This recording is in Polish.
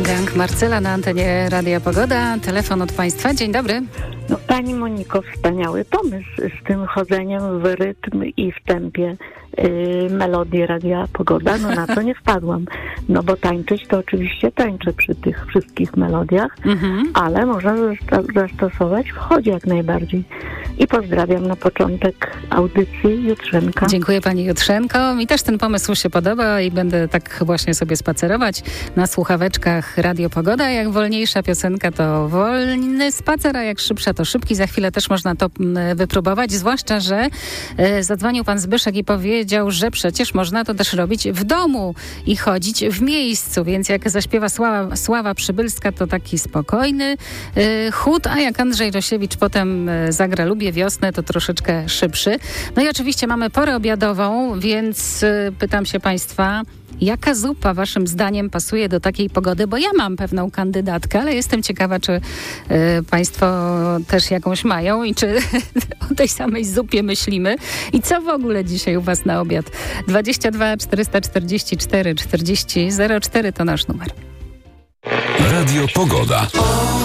Gang, Marcela na antenie Radia Pogoda. Telefon od Państwa. Dzień dobry. No, Pani Moniko, wspaniały pomysł z tym chodzeniem w rytm i w tempie melodii Radia Pogoda. No na to nie wpadłam. No bo tańczyć to oczywiście tańczę przy tych wszystkich melodiach, ale można zastosować w chodzie jak najbardziej. I pozdrawiam na początek audycji Jutrzenka. Dziękuję Pani Jutrzenko. Mi też ten pomysł się podoba i będę tak właśnie sobie spacerować na słuchaweczkach Radio Pogoda. Jak wolniejsza piosenka to wolny spacer, a jak szybsza to szybki. Za chwilę też można to wypróbować, zwłaszcza, że zadzwonił Pan Zbyszek i powiedział, że przecież można to też robić w domu i chodzić w miejscu, więc jak zaśpiewa Sława Przybylska, to taki spokojny chód, a jak Andrzej Rosiewicz potem zagra Lubię wiosnę, to troszeczkę szybszy. No i oczywiście mamy porę obiadową, więc pytam się Państwa, jaka zupa Waszym zdaniem pasuje do takiej pogody? Bo ja mam pewną kandydatkę, ale jestem ciekawa, czy Państwo też jakąś mają i czy o tej samej zupie myślimy. I co w ogóle dzisiaj u Was na obiad? 22 444 40 04 to nasz numer. Radio Pogoda.